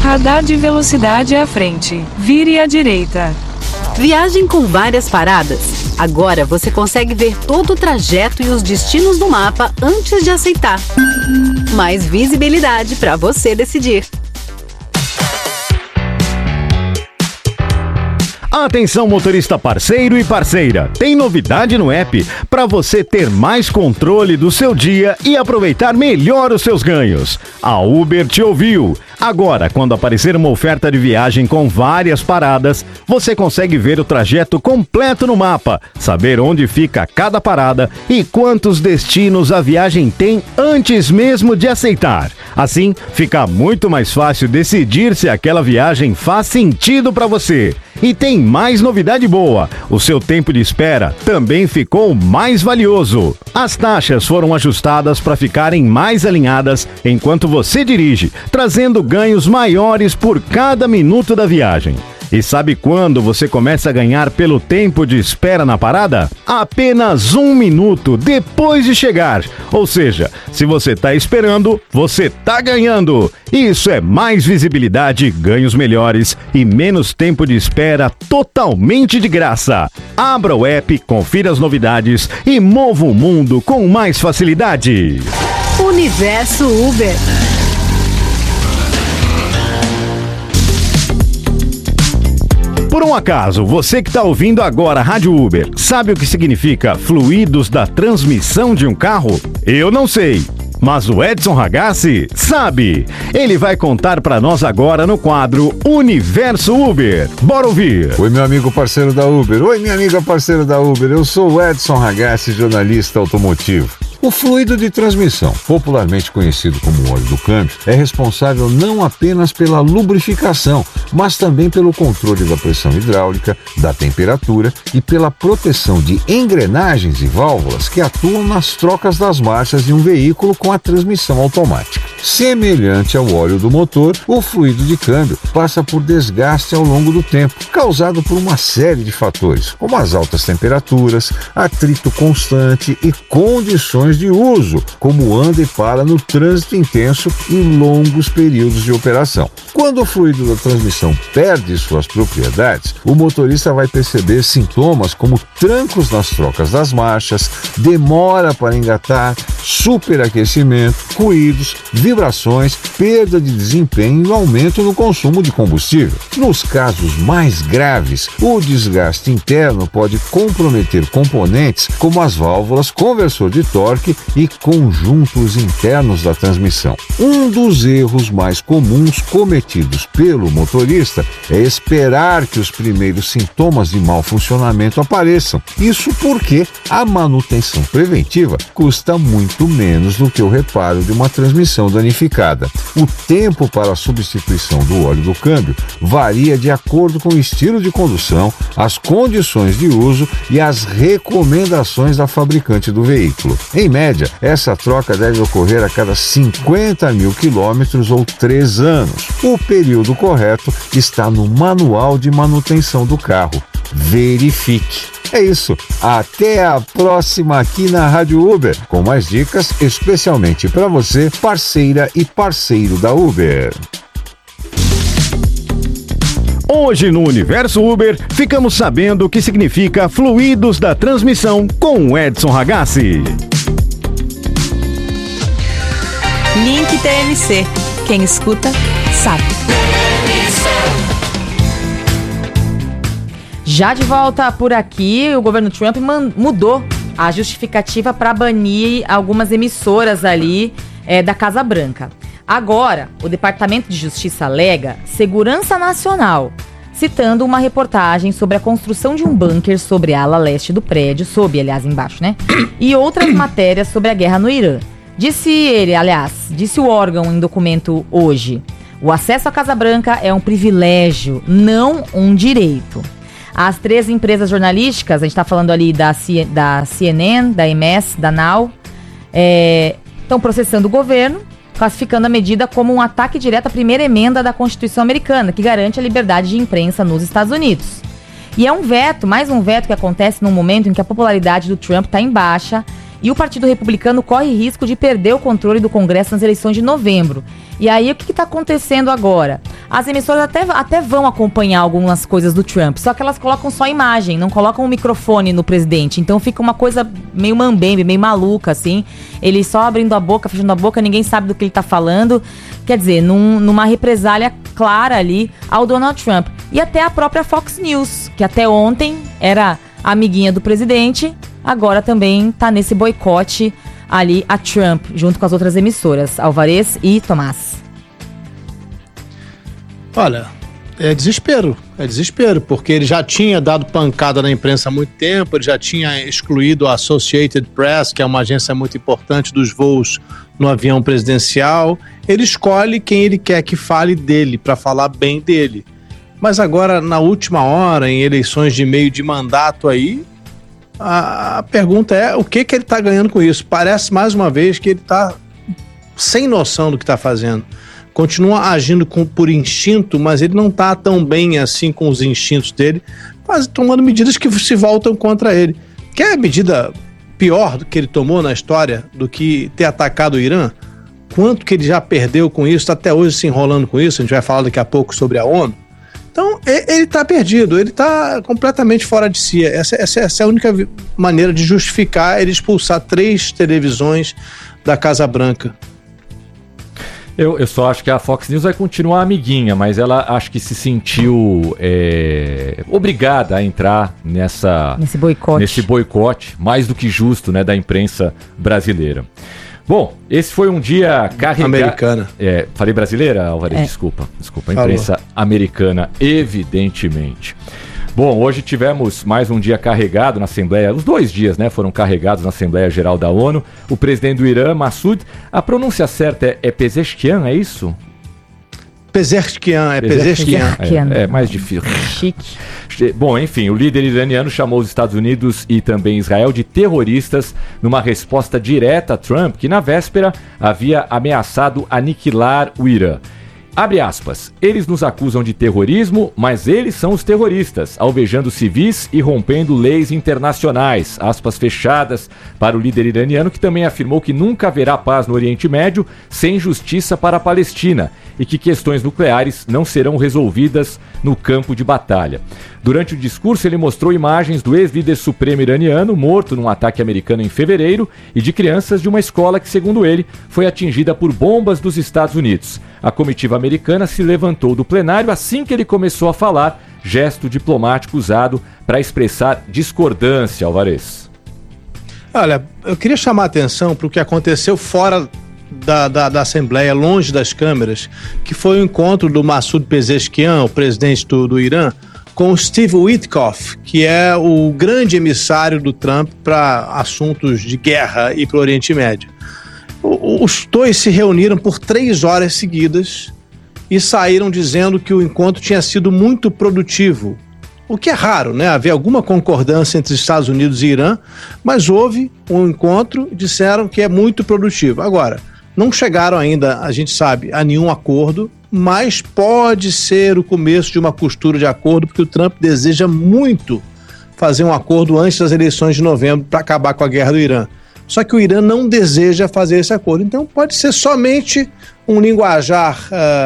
Radar de velocidade à frente. Vire à direita. Viagem com várias paradas. Agora você consegue ver todo o trajeto e os destinos do mapa antes de aceitar. Mais visibilidade para você decidir. Atenção, motorista parceiro e parceira, tem novidade no app para você ter mais controle do seu dia e aproveitar melhor os seus ganhos. A Uber te ouviu. Agora, quando aparecer uma oferta de viagem com várias paradas, você consegue ver o trajeto completo no mapa, saber onde fica cada parada e quantos destinos a viagem tem antes mesmo de aceitar. Assim, fica muito mais fácil decidir se aquela viagem faz sentido para você. E tem mais novidade boa, o seu tempo de espera também ficou mais valioso. As taxas foram ajustadas para ficarem mais alinhadas enquanto você dirige, trazendo ganhos maiores por cada minuto da viagem. E sabe quando você começa a ganhar pelo tempo de espera na parada? Apenas 1 minuto depois de chegar. Ou seja, se você está esperando, você está ganhando. Isso é mais visibilidade, ganhos melhores e menos tempo de espera totalmente de graça. Abra o app, confira as novidades e mova o mundo com mais facilidade. Universo Uber. Por um acaso, você que está ouvindo agora a Rádio Uber, sabe o que significa fluidos da transmissão de um carro? Eu não sei, mas o Edson Ragazzi sabe. Ele vai contar para nós agora no quadro Universo Uber. Bora ouvir. Oi, meu amigo parceiro da Uber. Oi, minha amiga parceira da Uber. Eu sou o Edson Ragazzi, jornalista automotivo. O fluido de transmissão, popularmente conhecido como óleo do câmbio, é responsável não apenas pela lubrificação, mas também pelo controle da pressão hidráulica, da temperatura e pela proteção de engrenagens e válvulas que atuam nas trocas das marchas de um veículo com a transmissão automática. Semelhante ao óleo do motor, o fluido de câmbio passa por desgaste ao longo do tempo, causado por uma série de fatores, como as altas temperaturas, atrito constante e condições de uso, como anda e para no trânsito intenso e longos períodos de operação. Quando o fluido da transmissão perde suas propriedades, o motorista vai perceber sintomas como trancos nas trocas das marchas, demora para engatar, superaquecimento, ruídos, vibrações, perda de desempenho e aumento no consumo de combustível. Nos casos mais graves, o desgaste interno pode comprometer componentes como as válvulas, conversor de torque e conjuntos internos da transmissão. Um dos erros mais comuns cometidos pelo motorista é esperar que os primeiros sintomas de mau funcionamento apareçam. Isso porque a manutenção preventiva custa muito menos do que o reparo de uma transmissão danificada. O tempo para a substituição do óleo do câmbio varia de acordo com o estilo de condução, as condições de uso e as recomendações da fabricante do veículo. Em média, essa troca deve ocorrer a cada 50 mil quilômetros ou 3 anos. O período correto está no manual de manutenção do carro. Verifique. É isso. Até a próxima aqui na Rádio Uber, com mais dicas especialmente para você, parceira e parceiro da Uber. Hoje no Universo Uber, ficamos sabendo o que significa fluidos da transmissão com o Edson Ragazzi. Link TMC. Quem escuta, sabe. Já de volta por aqui, o governo Trump mudou a justificativa para banir algumas emissoras ali da Casa Branca. Agora, o Departamento de Justiça alega segurança nacional, citando uma reportagem sobre a construção de um bunker sobre a ala leste do prédio, aliás, embaixo, né? E outras matérias sobre a guerra no Irã. Disse o órgão em documento hoje, o acesso à Casa Branca é um privilégio, não um direito. As 3 empresas jornalísticas, a gente está falando ali da CNN, da MS, da Now, estão processando o governo, classificando a medida como um ataque direto à primeira emenda da Constituição americana, que garante a liberdade de imprensa nos Estados Unidos. E é mais um veto que acontece num momento em que a popularidade do Trump está em baixa e o Partido Republicano corre risco de perder o controle do Congresso nas eleições de novembro. E aí, o que está acontecendo agora? as emissoras até vão acompanhar algumas coisas do Trump, só que elas colocam só imagem, não colocam um microfone no presidente. Então fica uma coisa meio mambembe, meio maluca, assim. Ele só abrindo a boca, fechando a boca, ninguém sabe do que ele tá falando. Quer dizer, numa represália clara ali ao Donald Trump. E até a própria Fox News, que até ontem era amiguinha do presidente, agora também tá nesse boicote ali a Trump, junto com as outras emissoras, Alvarez e Tomás. Olha, é desespero, porque ele já tinha dado pancada na imprensa há muito tempo, ele já tinha excluído a Associated Press, que é uma agência muito importante dos voos no avião presidencial. Ele escolhe quem ele quer que fale dele, para falar bem dele. Mas agora, na última hora, em eleições de meio de mandato aí, a pergunta é o que ele está ganhando com isso. Parece, mais uma vez, que ele está sem noção do que está fazendo. Continua agindo por instinto, mas ele não está tão bem assim com os instintos dele, tomando medidas que se voltam contra ele. Quer medida pior do que ele tomou na história do que ter atacado o Irã? Quanto que ele já perdeu com isso, está até hoje se enrolando com isso, a gente vai falar daqui a pouco sobre a ONU. Então, ele está perdido, ele está completamente fora de si. Essa é a única maneira de justificar ele expulsar 3 televisões da Casa Branca. Eu só acho que a Fox News vai continuar amiguinha, mas ela acho que se sentiu obrigada a entrar nesse boicote, mais do que justo, né, da imprensa brasileira. Bom, esse foi um dia carregado... Americana. Falei brasileira, Alvarez? Desculpa. A imprensa americana, evidentemente. Bom, hoje tivemos mais um dia carregado na Assembleia, os 2 dias, né, foram carregados na Assembleia Geral da ONU. O presidente do Irã, Massoud, a pronúncia certa é Pezeshkian, é isso? Pezeshkian. É mais difícil. Chique. Bom, enfim, o líder iraniano chamou os Estados Unidos e também Israel de terroristas numa resposta direta a Trump, que na véspera havia ameaçado aniquilar o Irã. Abre aspas, eles nos acusam de terrorismo, mas eles são os terroristas, alvejando civis e rompendo leis internacionais, aspas fechadas para o líder iraniano, que também afirmou que nunca haverá paz no Oriente Médio sem justiça para a Palestina e que questões nucleares não serão resolvidas no campo de batalha. Durante o discurso, ele mostrou imagens do ex-líder supremo iraniano, morto num ataque americano em fevereiro, e de crianças de uma escola que, segundo ele, foi atingida por bombas dos Estados Unidos. A comitiva americana se levantou do plenário assim que ele começou a falar, gesto diplomático usado para expressar discordância, Alvarez. Olha, eu queria chamar a atenção para o que aconteceu fora da Assembleia, longe das câmeras, que foi o encontro do Massoud Pezeshkian, o presidente do Irã, com o Steve Witkoff, que é o grande emissário do Trump para assuntos de guerra e para o Oriente Médio. Os 2 se reuniram por 3 horas seguidas e saíram dizendo que o encontro tinha sido muito produtivo. O que é raro, né? Haver alguma concordância entre Estados Unidos e Irã, mas houve um encontro e disseram que é muito produtivo. Agora, não chegaram ainda, a gente sabe, a nenhum acordo, mas pode ser o começo de uma costura de acordo, porque o Trump deseja muito fazer um acordo antes das eleições de novembro para acabar com a guerra do Irã. Só que o Irã não deseja fazer esse acordo. Então pode ser somente um linguajar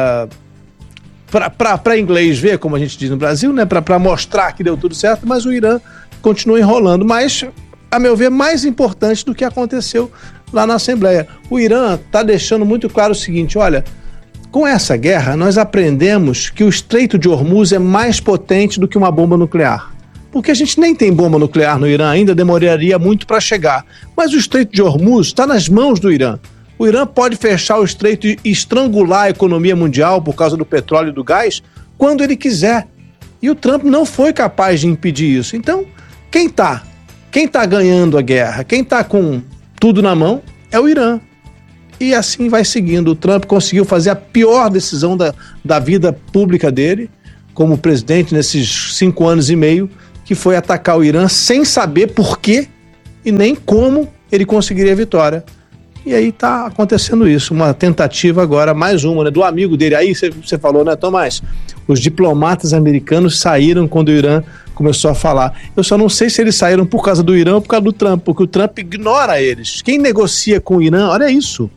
para inglês ver, como a gente diz no Brasil, né? Para mostrar que deu tudo certo, mas o Irã continua enrolando. Mas, a meu ver, mais importante do que aconteceu lá na Assembleia. O Irã está deixando muito claro o seguinte, olha, com essa guerra nós aprendemos que o Estreito de Hormuz é mais potente do que uma bomba nuclear. Porque a gente nem tem bomba nuclear no Irã ainda, demoraria muito para chegar. Mas o Estreito de Hormuz está nas mãos do Irã. O Irã pode fechar o estreito e estrangular a economia mundial por causa do petróleo e do gás quando ele quiser. E o Trump não foi capaz de impedir isso. Então, quem tá ganhando a guerra, quem está com tudo na mão é o Irã. E assim vai seguindo. O Trump conseguiu fazer a pior decisão da vida pública dele, como presidente nesses 5 anos e meio, que foi atacar o Irã sem saber por quê e nem como ele conseguiria a vitória. E aí tá acontecendo isso, uma tentativa agora, mais uma, né, do amigo dele. Aí você falou, né, Tomás? Os diplomatas americanos saíram quando o Irã começou a falar. Eu só não sei se eles saíram por causa do Irã ou por causa do Trump, porque o Trump ignora eles. Quem negocia com o Irã, olha isso,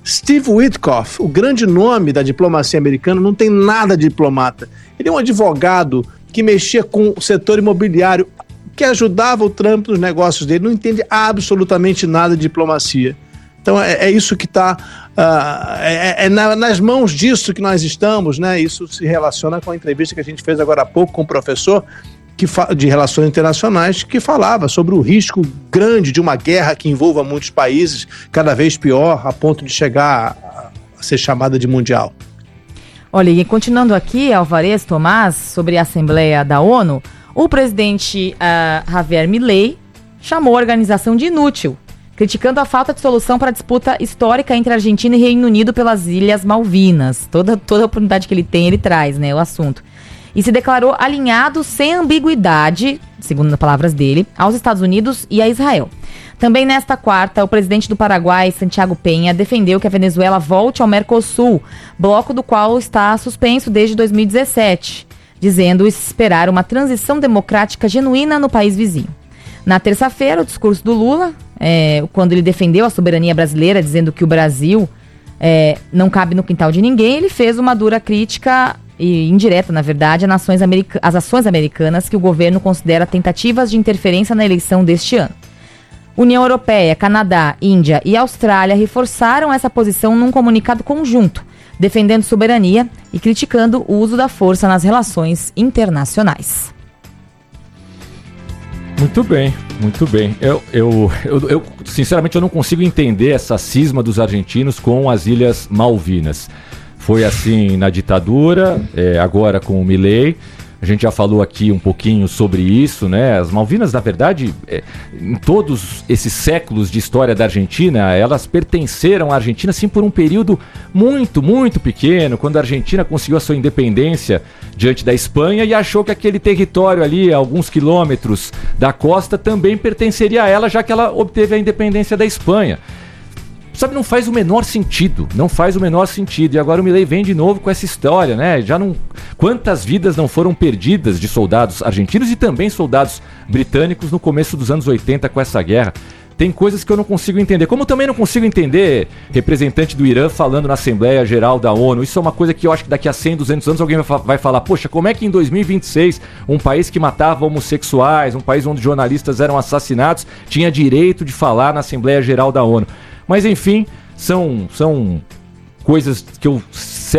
Steve Witkoff, o grande nome da diplomacia americana, não tem nada de diplomata. Ele é um advogado que mexia com o setor imobiliário, que ajudava o Trump nos negócios dele, não entende absolutamente nada de diplomacia. Então é isso que está... nas mãos disso que nós estamos, né? Isso se relaciona com a entrevista que a gente fez agora há pouco com o professor de Relações Internacionais, que falava sobre o risco grande de uma guerra que envolva muitos países, cada vez pior, a ponto de chegar a ser chamada de mundial. Olha, e continuando aqui, Alvarez, Tomás, sobre a Assembleia da ONU, o presidente Javier Milei chamou a organização de inútil, criticando a falta de solução para a disputa histórica entre Argentina e Reino Unido pelas Ilhas Malvinas. Toda a oportunidade que ele tem, ele traz, né, o assunto. E se declarou alinhado sem ambiguidade, segundo as palavras dele, aos Estados Unidos e a Israel. Também nesta quarta, o presidente do Paraguai, Santiago Peña, defendeu que a Venezuela volte ao Mercosul, bloco do qual está suspenso desde 2017, dizendo esperar uma transição democrática genuína no país vizinho. Na terça-feira, o discurso do Lula, quando ele defendeu a soberania brasileira, dizendo que o Brasil não cabe no quintal de ninguém, ele fez uma dura crítica e indireta, na verdade, às ações americanas que o governo considera tentativas de interferência na eleição deste ano. União Europeia, Canadá, Índia e Austrália reforçaram essa posição num comunicado conjunto, defendendo soberania e criticando o uso da força nas relações internacionais. Muito bem, muito bem. Eu sinceramente, eu não consigo entender essa cisma dos argentinos com as Ilhas Malvinas. Foi assim na ditadura, agora com o Milei. A gente já falou aqui um pouquinho sobre isso, né? As Malvinas, na verdade, em todos esses séculos de história da Argentina, elas pertenceram à Argentina, sim, por um período muito, muito pequeno, quando a Argentina conseguiu a sua independência diante da Espanha e achou que aquele território ali, a alguns quilômetros da costa, também pertenceria a ela, já que ela obteve a independência da Espanha. Sabe, não faz o menor sentido, E agora o Milei vem de novo com essa história, né? Quantas vidas não foram perdidas de soldados argentinos e também soldados britânicos no começo dos anos 80 com essa guerra? Tem coisas que eu não consigo entender. Como também não consigo entender representante do Irã falando na Assembleia Geral da ONU. Isso é uma coisa que eu acho que daqui a 100, 200 anos alguém vai falar: poxa, como é que em 2026 um país que matava homossexuais, um país onde jornalistas eram assassinados, tinha direito de falar na Assembleia Geral da ONU? Mas enfim, são coisas que eu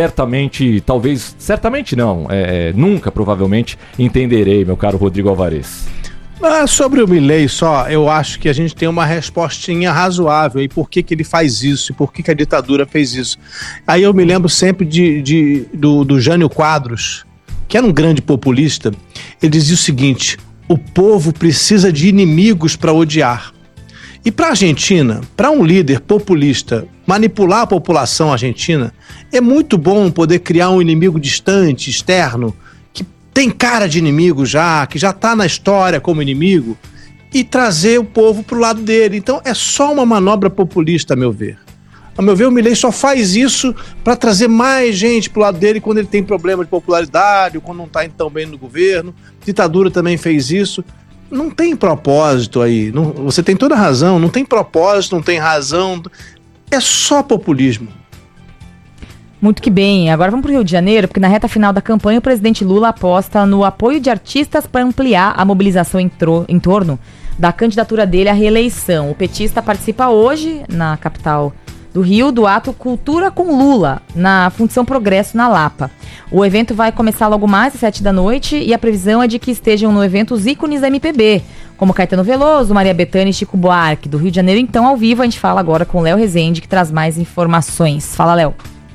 nunca provavelmente entenderei, meu caro Rodrigo Alvarez. Sobre o Milei só, eu acho que a gente tem uma respostinha razoável e por que ele faz isso, e por que a ditadura fez isso. Aí eu me lembro sempre do Jânio Quadros, que era um grande populista. Ele dizia o seguinte: o povo precisa de inimigos para odiar. E para a Argentina, para um líder populista manipular a população argentina, é muito bom poder criar um inimigo distante, externo, que tem cara de inimigo já, que já está na história como inimigo, e trazer o povo para o lado dele. Então é só uma manobra populista, a meu ver. A meu ver, o Milei só faz isso para trazer mais gente para o lado dele quando ele tem problema de popularidade, ou quando não está tão bem no governo. A ditadura também fez isso. Não tem propósito aí, você tem toda a razão, não tem propósito, não tem razão, é só populismo. Muito que bem, agora vamos para o Rio de Janeiro, porque na reta final da campanha o presidente Lula aposta no apoio de artistas para ampliar a mobilização em torno da candidatura dele à reeleição. O petista participa hoje, na capital do Rio, do ato Cultura com Lula, na Fundição Progresso, na Lapa. O evento vai começar logo mais às 7 da noite e a previsão é de que estejam no evento os ícones da MPB, como Caetano Veloso, Maria Bethânia e Chico Buarque. Do Rio de Janeiro, então, ao vivo, a gente fala agora com o Léo Rezende, que traz mais informações. Fala, Léo.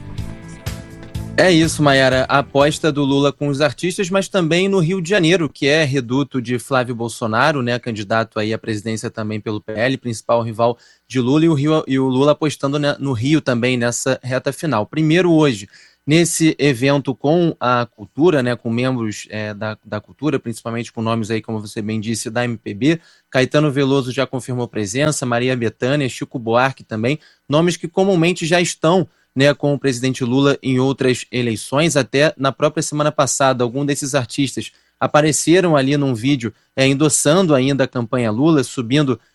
É isso, Mayara, a aposta do Lula com os artistas, mas também no Rio de Janeiro, que é reduto de Flávio Bolsonaro, né, candidato aí à presidência também pelo PL, principal rival de Lula, e o Lula apostando no Rio também nessa reta final. Primeiro hoje, nesse evento com a cultura, né, com membros da cultura, principalmente com nomes aí, como você bem disse, da MPB, Caetano Veloso já confirmou presença, Maria Bethânia, Chico Buarque também, nomes que comumente já estão, né, com o presidente Lula em outras eleições. Até na própria semana passada, algum desses artistas apareceram ali num vídeo endossando ainda a campanha Lula, subindo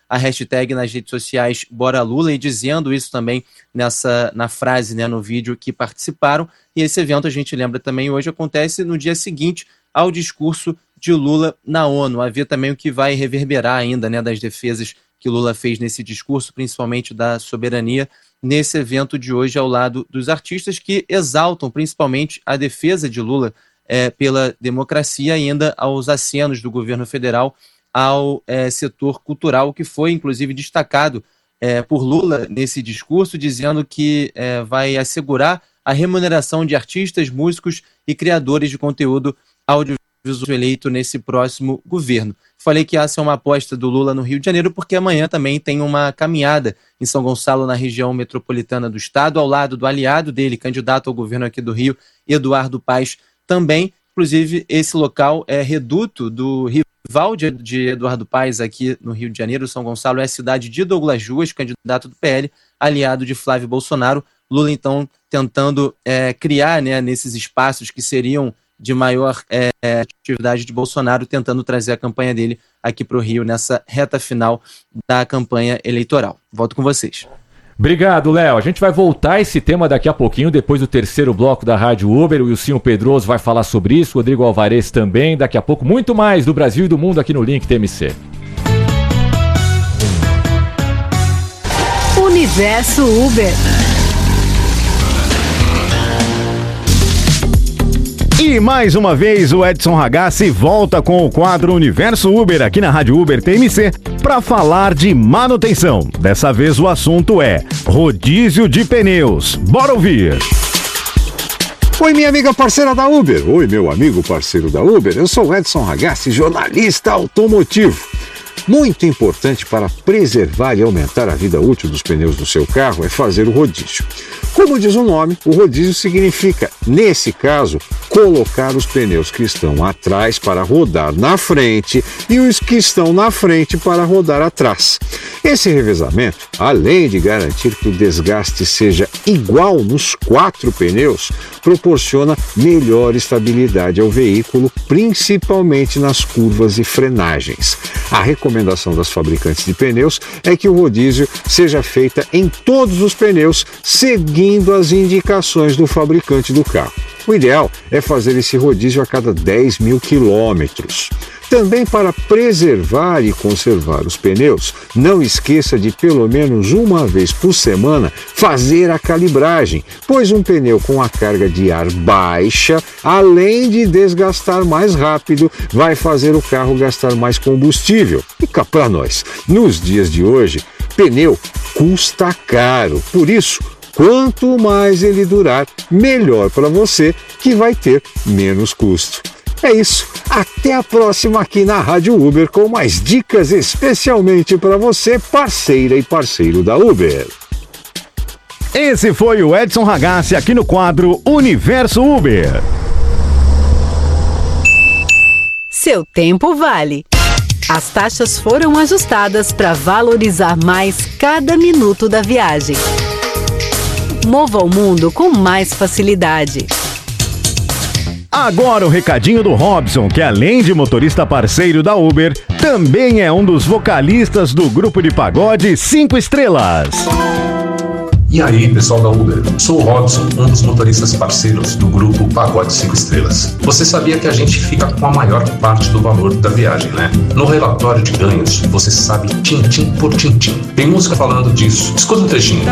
a hashtag nas redes sociais Bora Lula e dizendo isso também na frase, né, no vídeo que participaram. E esse evento, a gente lembra também, hoje acontece no dia seguinte ao discurso de Lula na ONU. Havia também o que vai reverberar ainda, né, das defesas que Lula fez nesse discurso, principalmente da soberania, nesse evento de hoje ao lado dos artistas que exaltam principalmente a defesa de Lula pela democracia e ainda aos acenos do governo federal ao setor cultural, que foi inclusive destacado por Lula nesse discurso, dizendo que vai assegurar a remuneração de artistas, músicos e criadores de conteúdo audiovisual eleito nesse próximo governo. Falei que essa é uma aposta do Lula no Rio de Janeiro, porque amanhã também tem uma caminhada em São Gonçalo, na região metropolitana do estado, ao lado do aliado dele, candidato ao governo aqui do Rio, Eduardo Paes, também. Inclusive, esse local é reduto do rival de Eduardo Paes aqui no Rio de Janeiro. São Gonçalo é a cidade de Douglas Ruas, candidato do PL, aliado de Flávio Bolsonaro. Lula, então, tentando criar, né, nesses espaços que seriam de maior atividade de Bolsonaro, tentando trazer a campanha dele aqui para o Rio, nessa reta final da campanha eleitoral. Volto com vocês. Obrigado, Léo. A gente vai voltar a esse tema daqui a pouquinho, depois do terceiro bloco da Rádio Uber. O Wilsinho Pedroso vai falar sobre isso, o Rodrigo Alvarez também. Daqui a pouco, muito mais do Brasil e do mundo aqui no Link TMC. Universo Uber. E mais uma vez o Edson Ragazzi volta com o quadro Universo Uber aqui na Rádio Uber TMC para falar de manutenção. Dessa vez o assunto é rodízio de pneus. Bora ouvir! Oi, minha amiga parceira da Uber. Oi, meu amigo parceiro da Uber. Eu sou o Edson Ragazzi, jornalista automotivo. Muito importante para preservar e aumentar a vida útil dos pneus do seu carro é fazer o rodízio. Como diz o nome, o rodízio significa, nesse caso, colocar os pneus que estão atrás para rodar na frente e os que estão na frente para rodar atrás. Esse revezamento, além de garantir que o desgaste seja igual nos 4 pneus, proporciona melhor estabilidade ao veículo, principalmente nas curvas e frenagens. A recomendação das fabricantes de pneus é que o rodízio seja feita em todos os pneus, seguindo as indicações do fabricante do carro. O ideal é fazer esse rodízio a cada 10 mil quilômetros. Também para preservar e conservar os pneus, não esqueça de pelo menos uma vez por semana fazer a calibragem, pois um pneu com a carga de ar baixa, além de desgastar mais rápido, vai fazer o carro gastar mais combustível. E cá para nós, nos dias de hoje, pneu custa caro, por isso, quanto mais ele durar, melhor para você, que vai ter menos custo. É isso, até a próxima aqui na Rádio Uber com mais dicas especialmente para você, parceira e parceiro da Uber. Esse foi o Edson Ragazzi aqui no quadro Universo Uber. Seu tempo vale. As taxas foram ajustadas para valorizar mais cada minuto da viagem. Mova o mundo com mais facilidade. Agora o recadinho do Robson, que além de motorista parceiro da Uber, também é um dos vocalistas do grupo de pagode 5 Estrelas. E aí, pessoal da Uber, sou o Robson, um dos motoristas parceiros do grupo Pagode 5 Estrelas. Você sabia que a gente fica com a maior parte do valor da viagem, né? No relatório de ganhos, você sabe tintim por tintim. Tem música falando disso. Escuta um trechinho.